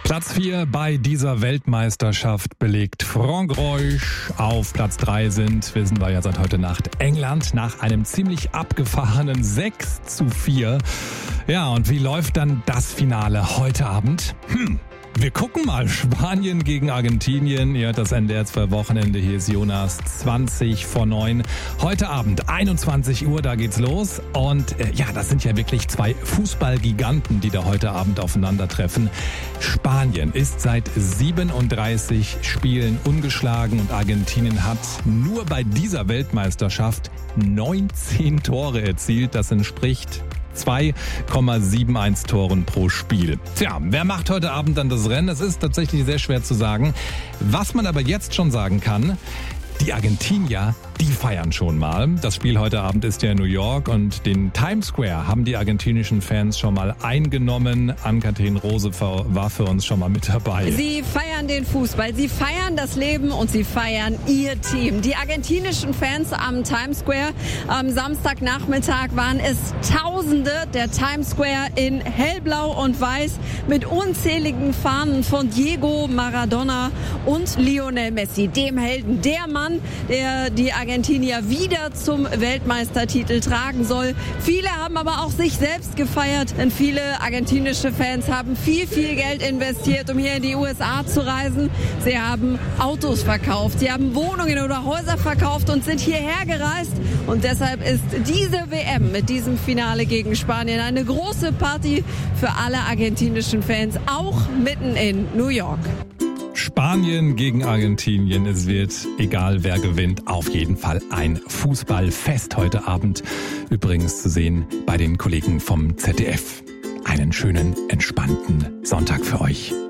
Platz 4 bei dieser Weltmeisterschaft belegt Frankreich. Auf Platz 3 sind, wissen wir ja seit heute Nacht, England nach einem ziemlich abgefahrenen 6:4. Ja, und wie läuft dann das Finale heute Abend? Wir gucken mal. Spanien gegen Argentinien. Ihr hört das NDR 2 Wochenende. Hier ist Jonas, 20:09. Heute Abend, 21 Uhr, da geht's los. Und das sind ja wirklich zwei Fußballgiganten, die da heute Abend aufeinandertreffen. Spanien ist seit 37 Spielen ungeschlagen und Argentinien hat nur bei dieser Weltmeisterschaft 19 Tore erzielt. Das entspricht 2,71 Toren pro Spiel. Tja, wer macht heute Abend dann das Rennen? Das ist tatsächlich sehr schwer zu sagen. Was man aber jetzt schon sagen kann, die Argentinier, die feiern schon mal. Das Spiel heute Abend ist ja in New York und den Times Square haben die argentinischen Fans schon mal eingenommen. Ann-Kathrin Rose war für uns schon mal mit dabei. Sie feiern den Fußball, sie feiern das Leben und sie feiern ihr Team. Die argentinischen Fans am Times Square am Samstagnachmittag waren es Tausende. Der Times Square in hellblau und weiß mit unzähligen Fahnen von Diego Maradona und Lionel Messi, dem Helden, der Mann, der die Argentinier wieder zum Weltmeistertitel tragen soll. Viele haben aber auch sich selbst gefeiert, denn viele argentinische Fans haben viel Geld investiert, um hier in die USA zu reisen. Sie haben Autos verkauft, sie haben Wohnungen oder Häuser verkauft und sind hierher gereist. Und deshalb ist diese WM mit diesem Finale gegen Spanien eine große Party für alle argentinischen Fans, auch mitten in New York. Spanien gegen Argentinien. Es wird, egal wer gewinnt, auf jeden Fall ein Fußballfest heute Abend. Übrigens zu sehen bei den Kollegen vom ZDF. Einen schönen, entspannten Sonntag für euch.